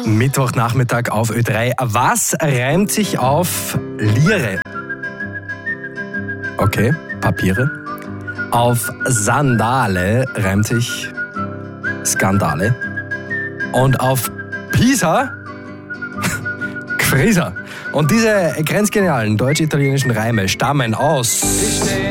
Mittwochnachmittag auf Ö3. Was reimt sich auf Liere? Okay, Papiere. Auf Sandale reimt sich Skandale. Und auf Pisa Gfrisa. Und diese grenzgenialen deutsch-italienischen Reime stammen aus